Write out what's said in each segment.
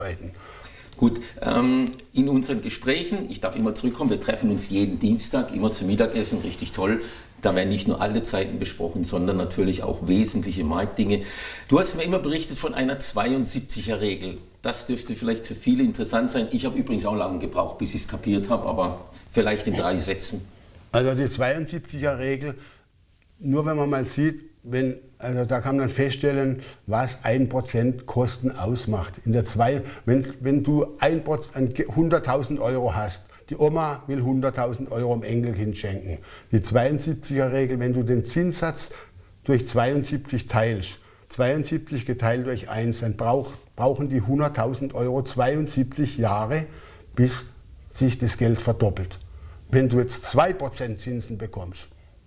arbeiten. Gut, in unseren Gesprächen, ich darf immer zurückkommen, wir treffen uns jeden Dienstag, immer zum Mittagessen, richtig toll. Da werden nicht nur alte Zeiten besprochen, sondern natürlich auch wesentliche Marktdinge. Du hast mir immer berichtet von einer 72er-Regel. Das dürfte vielleicht für viele interessant sein. Ich habe übrigens auch lange gebraucht, bis ich es kapiert habe, aber vielleicht in 3 Sätzen. Also die 72er-Regel, nur wenn man mal sieht, also da kann man feststellen, was 1% Kosten ausmacht. Wenn du 100.000 Euro hast, die Oma will 100.000 Euro dem Enkelkind schenken. Die 72er-Regel, wenn du den Zinssatz durch 72 teilst, 72 geteilt durch 1, dann brauchen die 100.000 Euro 72 Jahre, bis sich das Geld verdoppelt. Wenn du jetzt 2% Zinsen bekommst,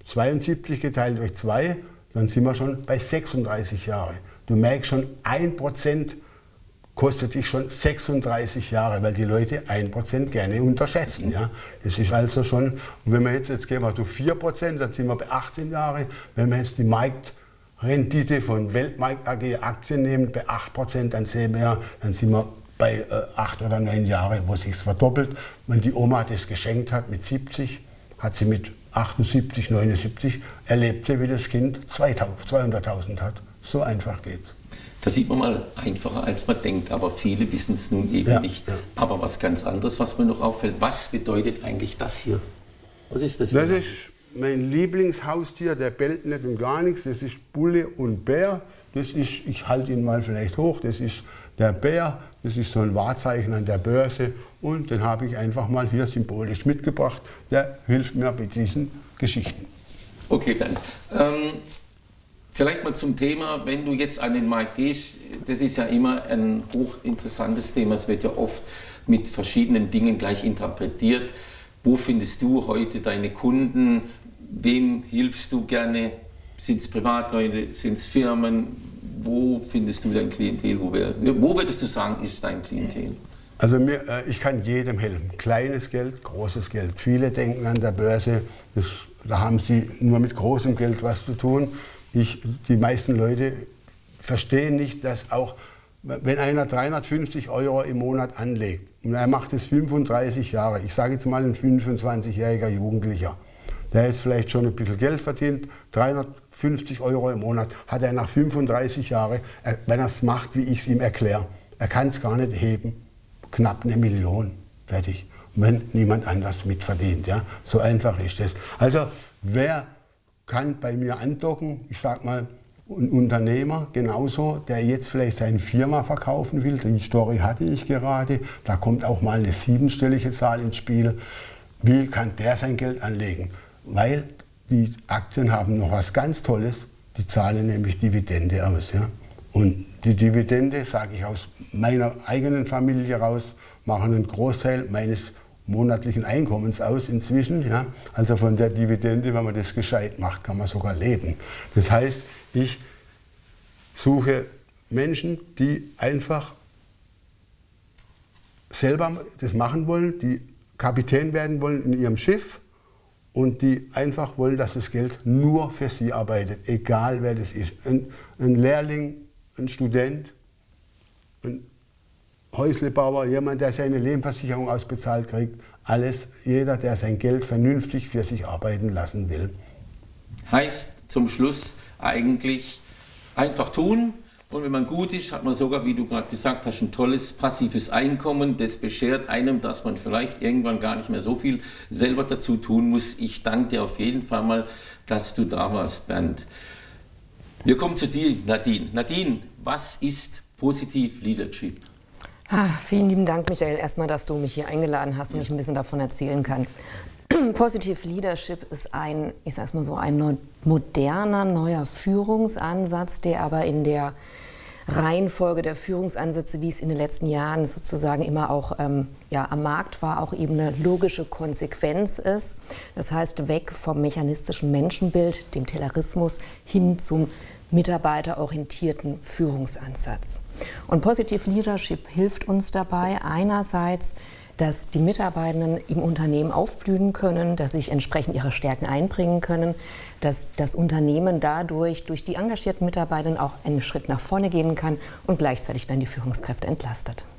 72 geteilt durch 2, dann sind wir schon bei 36 Jahren. Du merkst schon, 1% kostet dich schon 36 Jahre, weil die Leute 1% gerne unterschätzen. Ja? Das ist also schon, und wenn wir jetzt gehen wir zu 4%, dann sind wir bei 18 Jahre. Wenn wir jetzt die Marktrendite von Weltmarkt AG Aktien nehmen, bei 8%, dann sehen wir, dann sind wir bei 8 oder 9 Jahren, wo sich verdoppelt. Wenn die Oma das geschenkt hat mit 70, hat sie mit 78, 79, erlebt sie, wie das Kind 200.000 hat. So einfach geht's. Das sieht man mal einfacher, als man denkt, aber viele wissen es nun eben nicht. Ja. Aber was ganz anderes, was mir noch auffällt, was bedeutet eigentlich das hier? Was ist das? Das ist mein Lieblingshaustier, der bellt nicht und gar nichts. Das ist Bulle und Bär. Das ist, ich halte ihn mal vielleicht hoch, das ist der Bär. Das ist so ein Wahrzeichen an der Börse. Und den habe ich einfach mal hier symbolisch mitgebracht. Der hilft mir bei diesen Geschichten. Okay, dann. Vielleicht mal zum Thema, wenn du jetzt an den Markt gehst, das ist ja immer ein hochinteressantes Thema, es wird ja oft mit verschiedenen Dingen gleich interpretiert. Wo findest du heute deine Kunden? Wem hilfst du gerne? Sind es Privatleute, sind es Firmen? Wo findest du dein Klientel? Wo würdest du sagen, ist dein Klientel? Also ich kann jedem helfen. Kleines Geld, großes Geld. Viele denken an der Börse, da haben sie nur mit großem Geld was zu tun. Die meisten Leute verstehen nicht, dass auch, wenn einer 350 Euro im Monat anlegt und er macht es 35 Jahre, ich sage jetzt mal ein 25-jähriger Jugendlicher, der jetzt vielleicht schon ein bisschen Geld verdient, 350 Euro im Monat, hat er nach 35 Jahren, wenn er es macht, wie ich es ihm erkläre, er kann es gar nicht heben, knapp 1 Million, fertig, wenn niemand anders mitverdient. Ja? So einfach ist das. Also wer kann bei mir andocken, ich sag mal, ein Unternehmer genauso, der jetzt vielleicht seine Firma verkaufen will, die Story hatte ich gerade, da kommt auch mal eine 7-stellige Zahl ins Spiel. Wie kann der sein Geld anlegen? Weil die Aktien haben noch was ganz Tolles, die zahlen nämlich Dividende aus. Ja? Und die Dividende, sage ich aus meiner eigenen Familie raus, machen einen Großteil meines monatlichen Einkommens aus inzwischen. Ja? Also von der Dividende, wenn man das gescheit macht, kann man sogar leben. Das heißt, ich suche Menschen, die einfach selber das machen wollen, die Kapitän werden wollen in ihrem Schiff und die einfach wollen, dass das Geld nur für sie arbeitet, egal wer das ist. Ein Lehrling, ein Student, ein Häuslebauer, jemand, der seine Lebensversicherung ausbezahlt kriegt, alles, jeder, der sein Geld vernünftig für sich arbeiten lassen will. Heißt zum Schluss eigentlich einfach tun und wenn man gut ist, hat man sogar, wie du gerade gesagt hast, ein tolles passives Einkommen, das beschert einem, dass man vielleicht irgendwann gar nicht mehr so viel selber dazu tun muss. Ich danke dir auf jeden Fall mal, dass du da warst, Bernd. Wir kommen zu dir, Nadine. Nadine, was ist Positive Leadership? Vielen lieben Dank, Michael, erstmal, dass du mich hier eingeladen hast und ich ein bisschen davon erzählen kann. Positive Leadership ist ein, ich sag's mal so, ein moderner, neuer Führungsansatz, der aber in der Reihenfolge der Führungsansätze, wie es in den letzten Jahren sozusagen immer auch am Markt war, auch eben eine logische Konsequenz ist. Das heißt, weg vom mechanistischen Menschenbild, dem Taylorismus, hin zum mitarbeiterorientierten Führungsansatz. Und Positive Leadership hilft uns dabei, einerseits, dass die Mitarbeitenden im Unternehmen aufblühen können, dass sich entsprechend ihre Stärken einbringen können, dass das Unternehmen dadurch durch die engagierten Mitarbeitenden auch einen Schritt nach vorne gehen kann und gleichzeitig werden die Führungskräfte entlastet.